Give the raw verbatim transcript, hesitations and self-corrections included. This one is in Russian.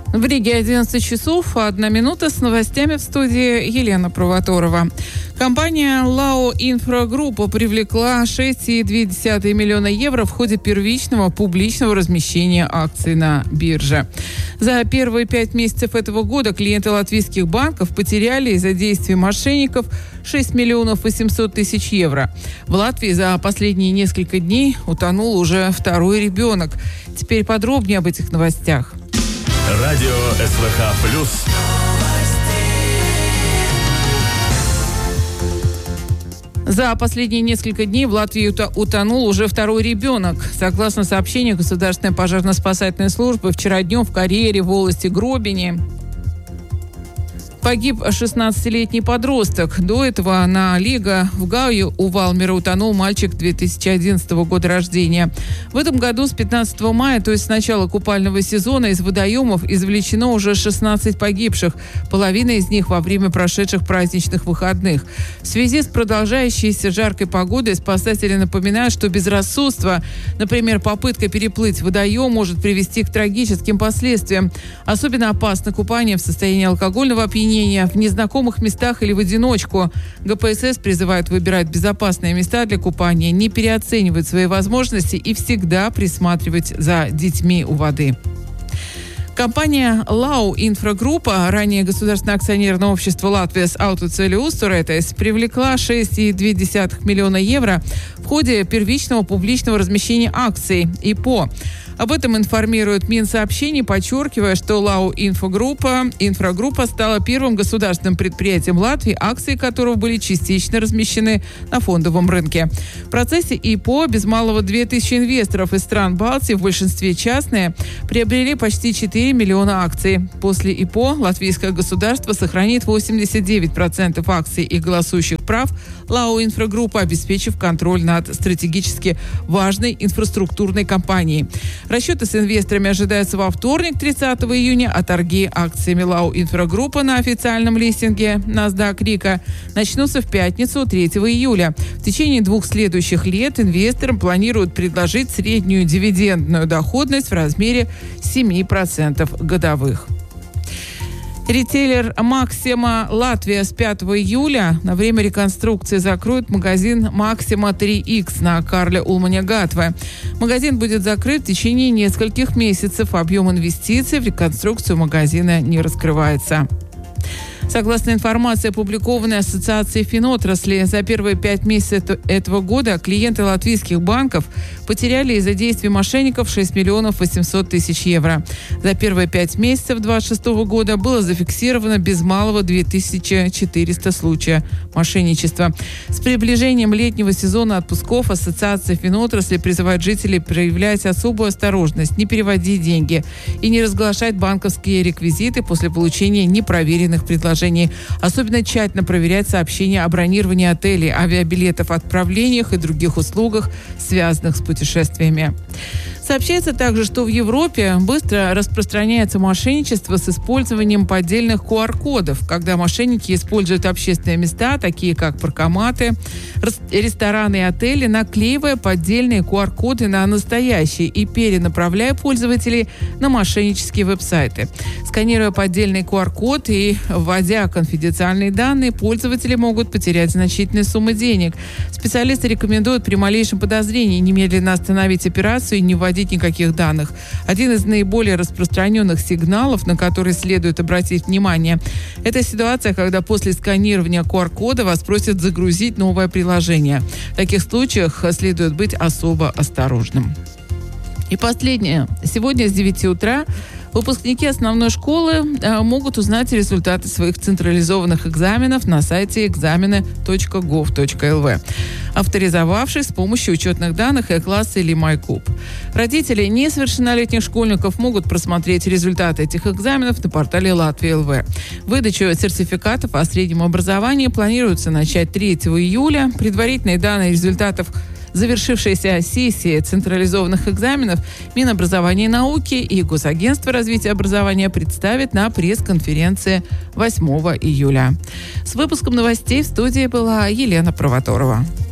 В Риге одиннадцать часов, одна минута, с новостями в студии Елена Провоторова. Компания ЛАО «Инфрагруппа» привлекла шесть целых две десятых миллиона евро в ходе первичного публичного размещения акций на бирже. За первые пять месяцев этого года клиенты латвийских банков потеряли из-за действий мошенников шесть миллионов восемьсот тысяч евро. В Латвии за последние несколько дней утонул уже второй ребенок. Теперь подробнее об этих новостях. Радио СВХ плюс. За последние несколько дней в Латвии утонул уже второй ребенок. Согласно сообщению Государственной пожарно-спасательной службы, вчера днем в карьере в волости Гробини погиб шестнадцатилетний подросток. До этого на Лига в Гаю у Валмера утонул мальчик две тысячи одиннадцатого года рождения. В этом году с пятнадцатого мая, то есть с начала купального сезона, из водоемов извлечено уже шестнадцать погибших. Половина из них во время прошедших праздничных выходных. В связи с продолжающейся жаркой погодой спасатели напоминают, что безрассудство, например, попытка переплыть водоем, может привести к трагическим последствиям. Особенно опасно купание в состоянии алкогольного опьянения в незнакомых местах или в одиночку. ГПСС призывают выбирать безопасные места для купания, не переоценивать свои возможности и всегда присматривать за детьми у воды. Компания ЛАО «Инфрагруппа», ранее государственное акционерное общество «Латвijas Autoceļu uzturētājs», привлекла шесть целых две десятых миллиона евро в ходе первичного публичного размещения акций ИПО. Об этом информирует Минсообщение, подчеркивая, что ЛАО «Инфрагруппа», «Инфрагруппа» стала первым государственным предприятием Латвии, акции которого были частично размещены на фондовом рынке. В процессе ИПО без малого две тысячи инвесторов из стран Балтии, в большинстве частные, приобрели почти четыре миллиона акций. После ИПО латвийское государство сохранит восемьдесят девять процентов акций и голосующих прав ЛАО «Инфрагруппа», обеспечив контроль над стратегически важной инфраструктурной компанией. Расчеты с инвесторами ожидаются во вторник, тридцатого июня, а торги акциями ЛАО «Инфрагруппа» на официальном листинге NASDAQ Riga начнутся в пятницу, третьего июля. В течение двух следующих лет инвесторам планируют предложить среднюю дивидендную доходность в размере семь процентов годовых. Ритейлер «Максима Латвия» с пятого июля на время реконструкции закроет магазин «Максима три икс» на Карля Улманя Гатве. Магазин будет закрыт в течение нескольких месяцев. Объем инвестиций в реконструкцию магазина не раскрывается. Согласно информации, опубликованной Ассоциацией финотрасли, за первые пять месяцев этого года клиенты латвийских банков потеряли из-за действий мошенников шесть миллионов восемьсот тысяч евро. За первые пять месяцев две тысячи двадцать шестого года было зафиксировано без малого две тысячи четыреста случаев мошенничества. С приближением летнего сезона отпусков Ассоциация финотрасли призывает жителей проявлять особую осторожность, не переводить деньги и не разглашать банковские реквизиты после получения непроверенных предложений. Особенно тщательно проверять сообщения о бронировании отелей, авиабилетов, отправлениях и других услугах, связанных с путешествиями. Сообщается также, что в Европе быстро распространяется мошенничество с использованием поддельных ку ар кодов, когда мошенники используют общественные места, такие как паркоматы, рестораны и отели, наклеивая поддельные ку ар коды на настоящие и перенаправляя пользователей на мошеннические веб-сайты. Сканируя поддельный ку ар код и вводя конфиденциальные данные, пользователи могут потерять значительные суммы денег. Специалисты рекомендуют при малейшем подозрении немедленно остановить операцию и не вводить никаких данных. Один из наиболее распространенных сигналов, на который следует обратить внимание, это ситуация, когда после сканирования ку ар кода вас просят загрузить новое приложение. В таких случаях следует быть особо осторожным. И последнее. Сегодня с девяти утра выпускники основной школы э, могут узнать результаты своих централизованных экзаменов на сайте экзамены точка гов точка эл ви, авторизовавшись с помощью учетных данных E-класса или MyCube. Родители несовершеннолетних школьников могут просмотреть результаты этих экзаменов на портале Латвия точка эл ви. Выдачу сертификатов о среднем образовании планируется начать третьего июля. Предварительные данные результатов завершившейся сессии централизованных экзаменов Минобразования и науки и Госагентство развития образования представит на пресс-конференции восьмого июля. С выпуском новостей в студии была Елена Провоторова.